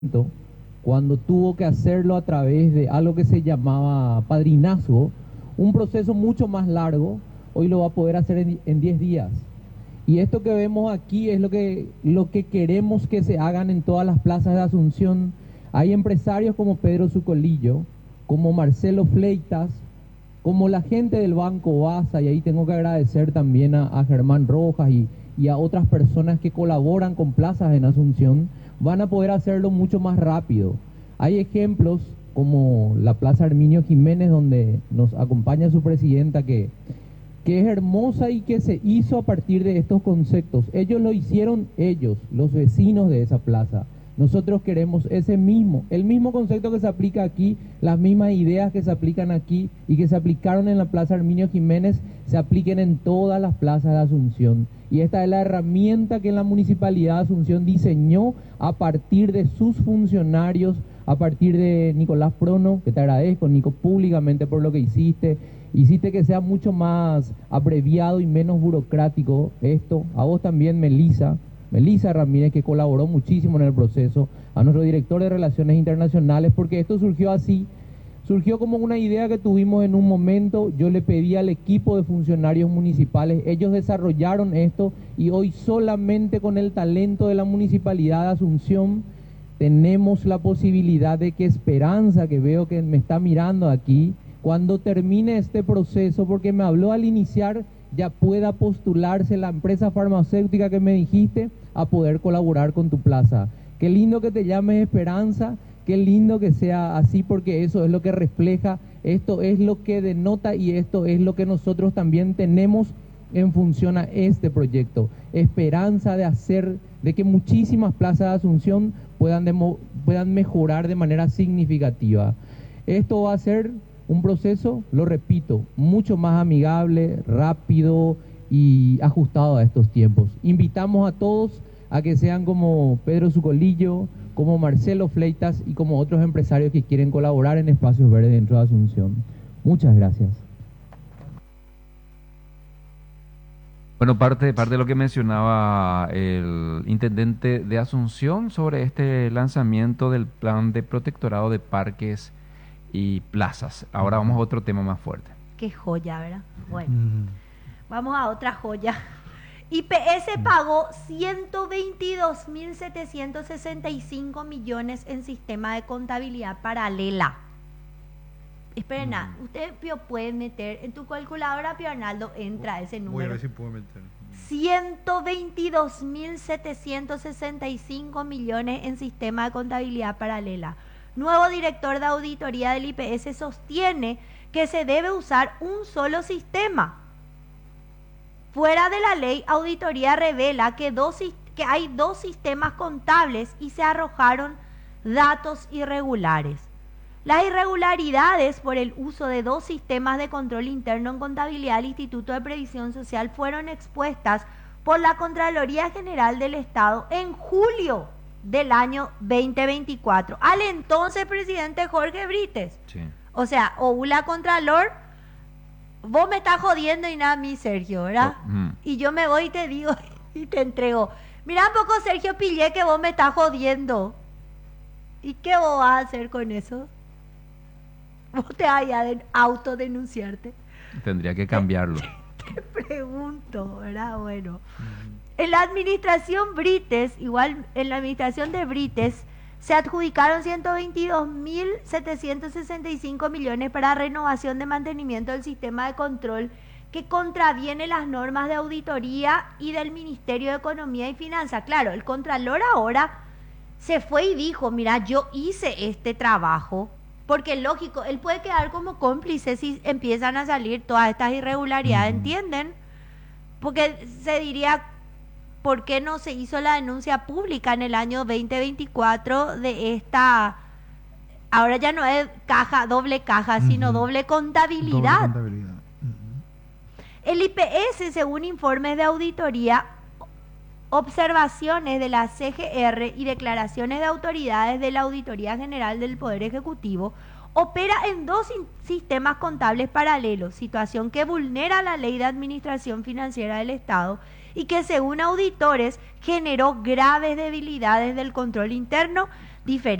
cuando tuvo que hacerlo a través de algo que se llamaba padrinazgo, un proceso mucho más largo, hoy lo va a poder hacer en 10 días. Y esto que vemos aquí es lo que queremos que se hagan en todas las plazas de Asunción. Hay empresarios como Pedro Zucolillo, como Marcelo Fleitas, como la gente del Banco Baza, y ahí tengo que agradecer también a Germán Rojas y a otras personas que colaboran con plazas en Asunción, van a poder hacerlo mucho más rápido. Hay ejemplos como la Plaza Herminio Jiménez, donde nos acompaña su presidenta, que es hermosa y que se hizo a partir de estos conceptos. Ellos lo hicieron ellos, los vecinos de esa plaza. Nosotros queremos el mismo concepto que se aplica aquí, las mismas ideas que se aplican aquí y que se aplicaron en la Plaza Herminio Jiménez, se apliquen en todas las plazas de Asunción. Y esta es la herramienta que la Municipalidad de Asunción diseñó a partir de sus funcionarios, a partir de Nicolás Prono, que te agradezco, Nico, públicamente por lo que hiciste. Hiciste que sea mucho más abreviado y menos burocrático esto. A vos también, Melissa Ramírez, que colaboró muchísimo en el proceso, a nuestro director de Relaciones Internacionales, porque esto surgió así, surgió como una idea que tuvimos en un momento. Yo le pedí al equipo de funcionarios municipales, ellos desarrollaron esto y hoy solamente con el talento de la Municipalidad de Asunción tenemos la posibilidad de que Esperanza, que veo que me está mirando aquí, cuando termine este proceso, porque me habló al iniciar, ya pueda postularse la empresa farmacéutica que me dijiste a poder colaborar con tu plaza. Qué lindo que te llames Esperanza, qué lindo que sea así, porque eso es lo que refleja, esto es lo que denota y esto es lo que nosotros también tenemos en función a este proyecto. Esperanza de que muchísimas plazas de Asunción puedan mejorar de manera significativa. Esto va a ser un proceso, lo repito, mucho más amigable, rápido y ajustado a estos tiempos. Invitamos a todos a que sean como Pedro Zucolillo, como Marcelo Fleitas y como otros empresarios que quieren colaborar en espacios verdes dentro de Asunción. Muchas gracias. Bueno, parte de lo que mencionaba el intendente de Asunción sobre este lanzamiento del plan de protectorado de parques y plazas. Ahora vamos a otro tema más fuerte. Qué joya, ¿verdad? Bueno, vamos a otra joya. IPS pagó 122.765 millones en sistema de contabilidad paralela. Esperen, ustedes pueden meter en tu calculadora, Pío Arnaldo, entra ese número. Voy a ver si puedo meter. 122.765 millones en sistema de contabilidad paralela. Nuevo director de auditoría del IPS sostiene que se debe usar un solo sistema. Fuera de la ley, auditoría revela que hay dos sistemas contables y se arrojaron datos irregulares. Las irregularidades por el uso de dos sistemas de control interno en contabilidad del Instituto de Previsión Social fueron expuestas por la Contraloría General del Estado en julio del año 2024 al entonces presidente Jorge Brites. Sí. O sea, Oula Contralor, vos me estás jodiendo y nada a mí, Sergio, ¿verdad? Y yo me voy y te digo y te entrego. Mira un poco, Sergio Pillé, que vos me estás jodiendo. ¿Y qué vos vas a hacer con eso? Vos te vas a autodenunciarte. Tendría que cambiarlo. Te pregunto, ¿verdad? Bueno. En la administración Brites, igual en la administración de Brites, se adjudicaron 122.765 millones para renovación de mantenimiento del sistema de control que contraviene las normas de auditoría y del Ministerio de Economía y Finanzas. Claro, el Contralor ahora se fue y dijo, mira, yo hice este trabajo, porque lógico, él puede quedar como cómplice si empiezan a salir todas estas irregularidades, ¿entienden? Porque se diría, ¿por qué no se hizo la denuncia pública en el año 2024 de esta, ahora ya no es doble caja, sino doble contabilidad? Doble contabilidad. El IPS, según informes de auditoría, observaciones de la CGR y declaraciones de autoridades de la Auditoría General del Poder Ejecutivo, opera en dos sistemas contables paralelos, situación que vulnera la Ley de Administración Financiera del Estado y que, según auditores, generó graves debilidades del control interno diferentes.